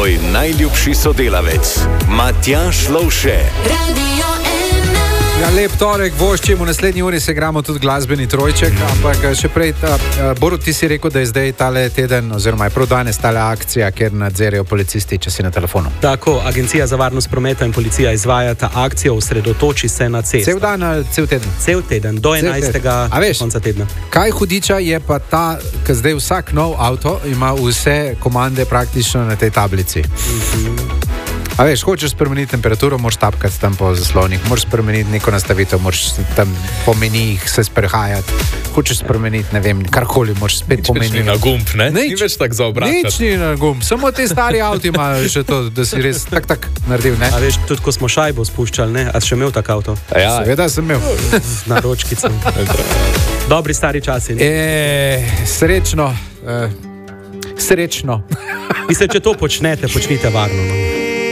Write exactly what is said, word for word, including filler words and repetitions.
tvoj najljubši sodelavec, Matjaž Lovše. Ja, lep torek, voščim, v naslednji uri se igramo tudi glasbeni trojček, ampak še prej, ta, Borut, ti si rekel, da je zdaj tale teden, oziroma je prav danes tale akcija, kjer nadzirajo policisti, če si na telefonu. Tako, Agencija za varnost prometa in policija izvajata akcijo Osredotoči se na cesto. Cel dan ali cel teden? Cel teden, do enajstega konca tedna. Kaj hudiča je pa ta, ker zdaj vsak nov avto ima vse komande praktično na tej tablici. Mm-hmm. A veš, hočeš spremeniti temperaturo, moraš tapkati tam po zaslovnik, moraš spremeniti neko nastavitev, moraš tam po menijih se sprehajati, hočeš spremeniti, ne vem, karkoli, moraš spet po menijih. Nič ni na gumb, ne? Nič, ni več tak za obračati. Nič ni na gumb, samo te stari avti imajo še to, da si res tak tak naredil, ne? A veš, tudi ko smo šajbo spuščali, ne? A si še imel tak avto? Ja. Seveda sem imel. Na ročkicu. Dobri stari časi, ne? E, srečno, e, srečno. Mislim, če to počnete, počnite varno.